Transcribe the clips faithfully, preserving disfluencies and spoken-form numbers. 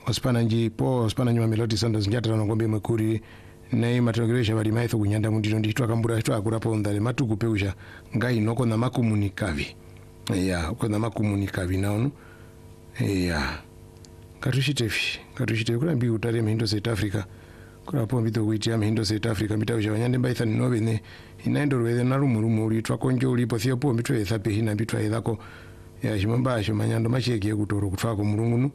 ospana nji po ospana nji Mamelodi Sundowns njata na ngombe makuri nei matogeresha bali maitho kunyanda mundiro nditwa kambura hitwa akurapo ndale matuku peusha ngai noko na makomunikavi ya ko na makomunikavi naonu ya katushitefi katushite kula mbi utare mindo South Africa kula po mbito kuitia mindo South Africa mitausha wanyande mbaitha nove ne inaendo rweze na rumurumu ulitwa konjo ulipo thio po mbito ethape hina mbitwa edhako ya shimamba shomanyando masheke kutoro kutwako murungunu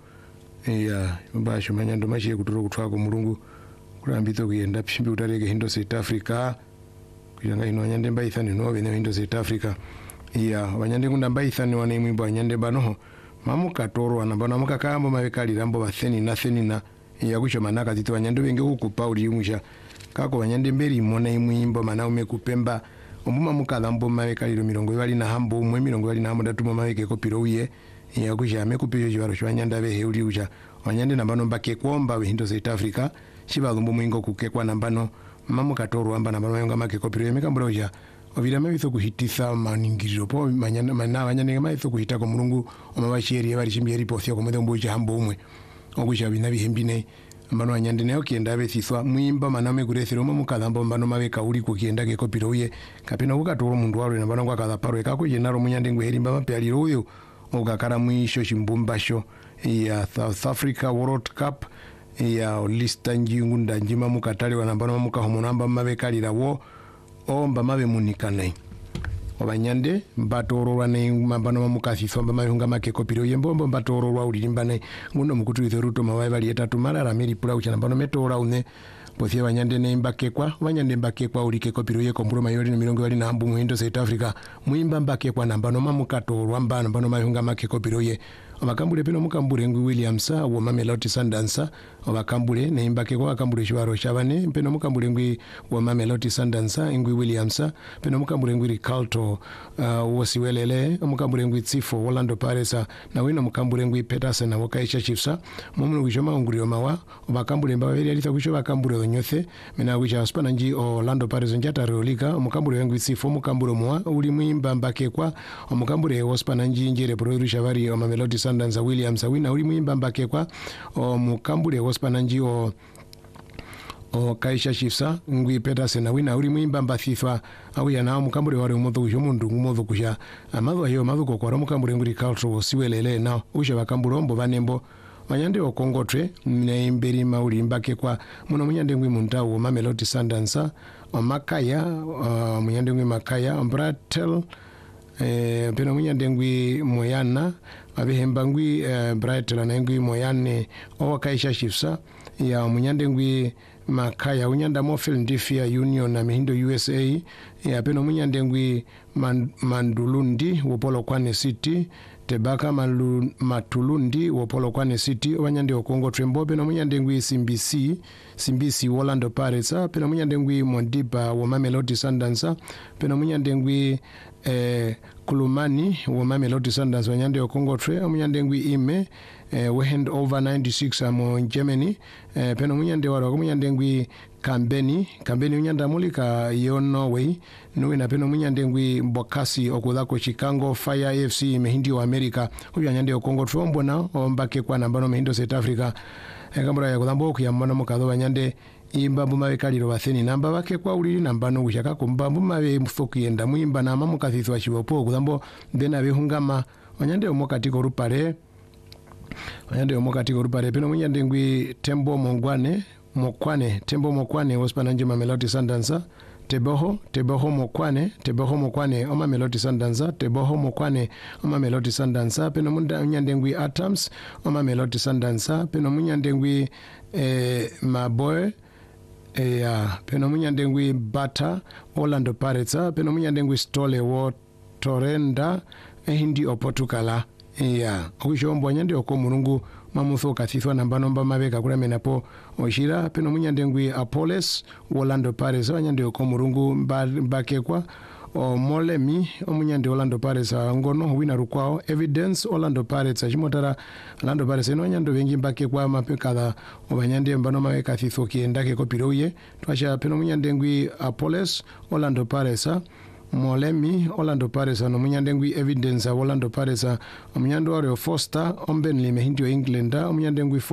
ya shimamba shomanyando masheke kutoro kutwako murungu kula mbito kuyenda pishimbi utareke hindo South Africa kujanga ino wanyande mbaitha nove ne hindo South Africa ya wanyande kunda mbaitha ni wane mwimbo wanyande banoho mamuka toro anambana muka kambo mabekali rambo batheni na theni na ya kusho manaka tito wanyande benge kukupa uli yumusha kako wanyande mberi mona imwimbo mana umekupemba ombuma muka lambo mabekali mirongo ibali na hambo umwe mirongo ibali na hambo datuma mabeke kopiro uye ya kusha amekupisho jibaro shwanyanda behe uli usha wanyande nambano mbake kuomba we hindo South Africa shiba lumbo mwingo kukekwa nambano mamuka toro amba nambano mayonga make kopiro yemeka mbura usha ovira mabitho kuhititha maningiriro po manyana mana wanyane mabitho kuhita ko mulungu omabasheri yabari chimbiyeri pothyo ko mudembo cha hambo umwe ogusha binabi hembine ambano wanyande nayo kienda bethithwa mwimba maname kurethiro mu mukadhambo mbano mabeka uli kukienda ke kopiro uye kapena ukatoro mundu walo nambano kwa kadhaparo ekako jenaro munyande ngweheri mbaba pyaliro uyo ogakara mwisho chimbumbasho ya South Africa World Cup ya lista njingu ndanjima mukatali wanambano mukahomonamba mabekalira wo omba mabe munikane obanyande mbatororwa ne mabano mamukafifo mba mayunga make kopiro yembombo mbatororwa ulimbane ngundo mukutu itheruto mawaye bali etatu mara miri pula uchana bano metora une pothie banyande ne mbakekwa banyande mbakekwa ulike kopiro ye komburo mayori ne mirongo bali na hambu muhindo South Africa muimba mbakekwa nambano mamukatorwa mbano bano mayunga make kopiro ye abakambule peno mukambule ngwi Williams wo Mamelodi Sundowns abakambule ne mbakekwa akambule shwaro shabane peno mukambule ngwi wo Mamelodi Sundowns ngwi Williams peno mukambule ngwi Ricardo uh, wosiwelele mukambule ngwi Tsifo Orlando Pirates na wino mukambule ngwi Peterson na Wakaisha Chiefs mumu ngishoma nguriyo mawa abakambule mbabeli alita kusho bakambule nyothe mena wisha spana nji Orlando Pirates njata rolika mukambule ngwi Tsifo mukambule mwa uli mwimba mbakekwa mukambule wospana nji njere pro shabari o Mamelodi Sundowns Williams wina uli mwimba mbakekwa o mukambule wospana nji o o Kaisha Chiefs ngwi Peterson wina uli mwimba mbathithwa au yana mukambule wari umotho kusho mundu umotho kusha amadho hiyo madho kokora mukambule ngwi culture siwelele na usha bakambule ombo banembo wanyande okongotwe mne imberi mauli mbakekwa muno munyande ngwi muntawo Mamelodi Sundowns o Makaya uh, munyande ngwi Makaya Umbratel eh pena munyande ngwi Moyana abihemba ngwi eh, Brighton na ngwi Moyane o Kaisha Chiefs ya munyande ngwi Makaya unyanda Mofil Ndifia Union na Mihindo U S A ya pena munyande ngwi man, Mandulundi wopolo kwane City Tebaka malu, Matulundi wopolo kwane City wanyande okongo Trembo pena munyande ngwi Simbisi Simbisi Orlando Pirates pena munyande ngwi Mondiba wo Mamelodi Sundowns pena munyande ngwi eh, Kulumani wo Mamelodi Sundowns wanyande okongo tre munyande ngwi Ime eh, we hand over ninety-six amo Germany eh, pena munyande waro munyande ngwi Kambeni Kambeni unyanda mulika yo Norway nuwe na peno munyande ngwi Mbokasi okudhako Chicago Fire F C mehindi wa America huyo anyande okongo trombo na ombake kwa nambano mehindo South Africa ekambura ya kudhambo kuyambana mukadho banyande imbambu mabekaliro batheni namba bake kwa uli nambano gushaka kumbambu mabe mfokiyenda muimba na mamukathithwa chibopo kudhambo bena behungama banyande omokatiko rupare banyande omokatiko rupare peno munyande ngwi Tembo Mongwane Mokwane Tembo Mokwane wospana nje Mamelodi Sundowns Teboho Teboho Mokwane Teboho Mokwane o Mamelodi Sundowns Teboho Mokwane o Mamelodi Sundowns peno munda nyande ngwi Atams o Mamelodi Sundowns peno munyande ngwi eh, Maboy eh, ya peno munyande ngwi Bata Orlando Pirates peno munyande ngwi Stole wo Torrenda eh, hindi o Portugal ya okishombo nyande okomurungu mamutho kathithwa nambano mba mabeka kula menapo oshira peno munyande ngwi Apollos Orlando Pirates nyande okomurungu mbakekwa o Molemi omunyande Orlando Pirates ngono wina rukwao Evidence Orlando Pirates chimotara Orlando Pirates no nyando bengi mbakekwa mapekala obanyande mbano mabeka thitho kiendake kopiroye twasha peno munyande ngwi Apollos Orlando Pirates Molemi Orlando Pirates no munyande ngwi Evidence Orlando Pirates omunyando wari Foster ombenli mehindi wa England omunyande ngwi